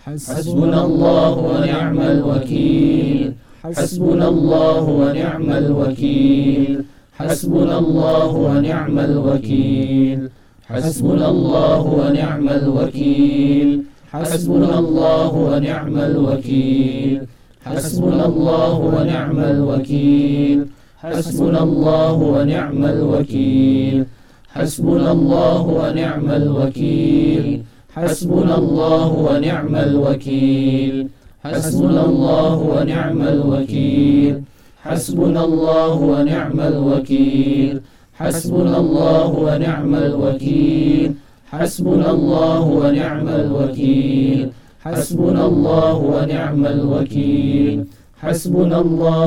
حسبنا الله ونعم الوكيل. حسبنا الله ونعم الوكيل. حسبنا الله ونعم الوكيل. حسبنا الله ونعم الوكيل. حسبنا الله ونعم الوكيل. حسبنا الله ونعم الوكيل. حسبنا الله ونعم الوكيل. حسبنا الله ونعم الوكيل. حسبنا الله ونعم الوكيل. حسبنا الله ونعم الوكيل. حسبنا الله ونعم الوكيل. حسبنا الله ونعم الوكيل. حسبنا الله ونعم الوكيل. حسبنا الله ونعم الوكيل. حسبنا الله